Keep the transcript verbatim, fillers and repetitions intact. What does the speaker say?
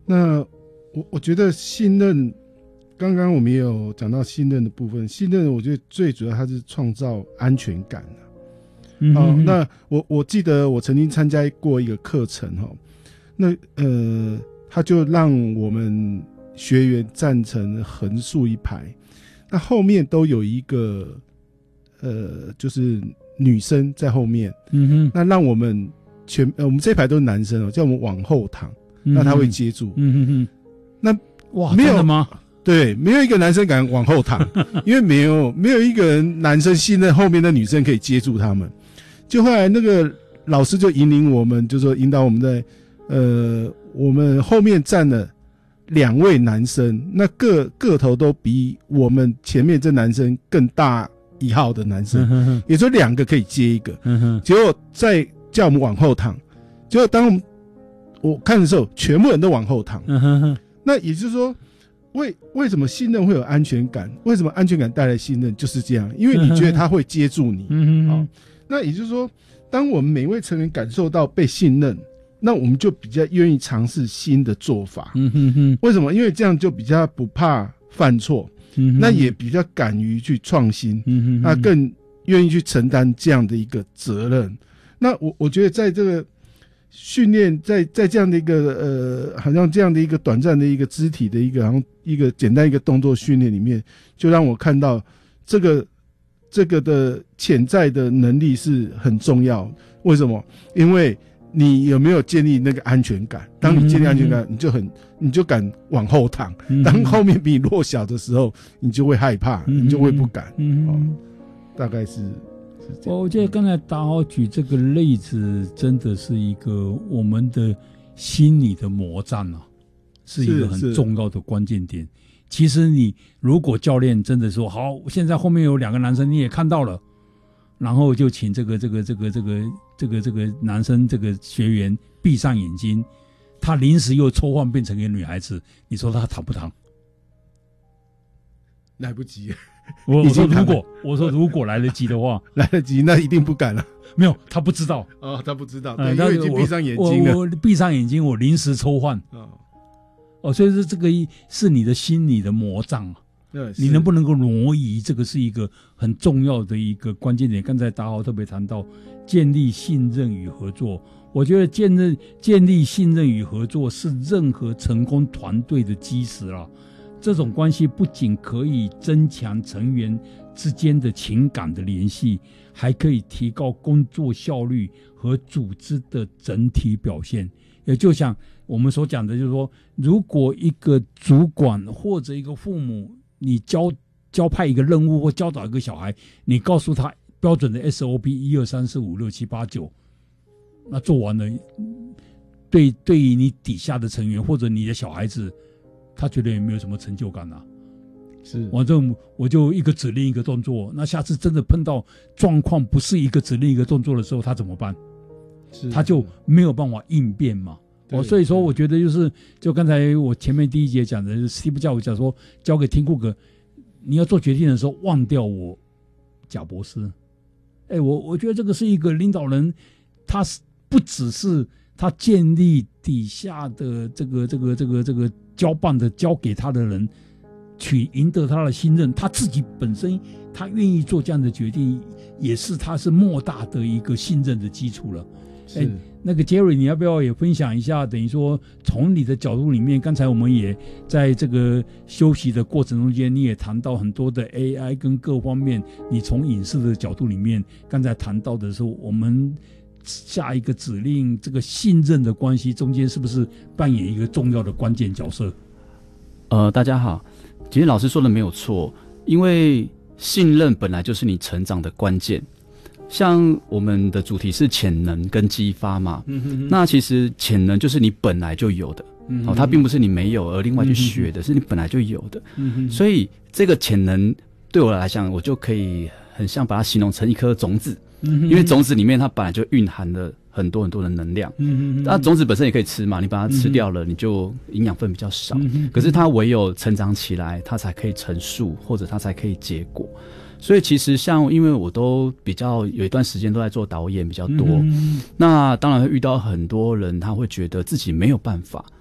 那我我觉得信任，刚刚我们也有讲到信任的部分，信任我觉得最主要它是创造安全感啊。嗯哼哼哦，那我我记得我曾经参加过一个课程哈、哦，那呃，他就让我们学员站成横竖一排，那后面都有一个呃，就是女生在后面，嗯哼，那让我们全呃我们这一排都是男生哦，叫我们往后躺，嗯、那他会接住，嗯哼哼，那哇， 没有真的吗？ 对，没有一个男生敢往后躺，因为没有没有一个人男生信任后面的女生可以接住他们。就后来那个老师就引领我们，就说引导我们在，呃，我们后面站了两位男生，那个个头都比我们前面这男生更大一号的男生，嗯、也就两个可以接一个。嗯、结果再叫我们往后躺，结果当我们我看的时候，全部人都往后躺。嗯、那也就是说。为为什么信任会有安全感？为什么安全感带来信任？就是这样，因为你觉得他会接住你。嗯好，那也就是说，当我们每位成员感受到被信任，那我们就比较愿意尝试新的做法。嗯哼哼。为什么？因为这样就比较不怕犯错，嗯、那也比较敢于去创新，嗯哼哼，那更愿意去承担这样的一个责任。那我我觉得在这个。训练在在这样的一个呃，好像这样的一个短暂的一个肢体的一个，好像一个简单一个动作训练里面，就让我看到这个这个的潜在的能力是很重要。为什么？因为你有没有建立那个安全感？当你建立安全感，你就很你就敢往后躺。当后面比你弱小的时候，你就会害怕，你就会不敢。哦，大概是。 我觉得刚才达豪举这个例子，真的是一个我们的心理的魔战啊，是一个很重要的关键点。其实你如果教练真的说好，现在后面有两个男生你也看到了，然后就请这个这个这个这个这个这个男生这个学员闭上眼睛，他临时又抽换变成一个女孩子，你说他躺不躺？ 来不及。 我我说如果我说如果来得及的话， 来得及那一定不敢了。 没有，他不知道哦，他不知道，对，因为已经闭上眼睛了。 我我闭上眼睛，我临时抽换。哦，哦，所以说这个是你的心理的魔障啊。对，你能不能够挪移，这个是一个很重要的一个关键点。刚才达豪特别谈到建立信任与合作，我觉得建立建立信任与合作是任何成功团队的基石啊。这种关系不仅可以增强成员之间的情感的联系，还可以提高工作效率和组织的整体表现。也就像我们所讲的，就是说，如果一个主管或者一个父母，你交交派一个任务或教导一个小孩，你告诉他标准的 S O P 一二三四五六七八九，那做完了，对对于你底下的成员或者你的小孩子，他觉得也没有什么成就感啊。是，反正我就一个指令一个动作，那下次真的碰到状况不是一个指令一个动作的时候，他怎么办？是，他就没有办法应变嘛。哦，所以说我觉得就是，就刚才我前面第一节讲的 ，Steve Jobs 讲说，交给 Tim Cook，你要做决定的时候忘掉我贾博士。哎，我我觉得这个是一个领导人，他是不只是他建立底下的这个这个这个这个交办的交给他的人，去赢得他的信任，他自己本身他愿意做这样的决定，也是他是莫大的一个信任的基础了。是。那个 Jerry， 你要不要也分享一下？等于说，从你的角度里面，刚才我们也在这个休息的过程中间，你也谈到很多的 A I 跟各方面，你从影视的角度里面，刚才谈到的是我们下一个指令这个信任的关系中间，是不是扮演一个重要的关键角色？ 呃，大家好，其实老师说的没有错，因为信任本来就是你成长的关键。像我们的主题是潜能跟激发嘛，嗯哼哼，那其实潜能就是你本来就有的，嗯、哦，它并不是你没有而另外去学的，嗯、是你本来就有的，嗯、所以这个潜能对我来讲，我就可以很像把它形容成一颗种子，嗯、因为种子里面它本来就蕴含了很多很多的能量，嗯、那种子本身也可以吃嘛，你把它吃掉了，你就营养分比较少，嗯、可是它唯有成长起来，它才可以成树，或者它才可以结果。所以其实像因为我都比较有一段时间都在做导演比较多，嗯、那当然会遇到很多人他会觉得自己没有办法，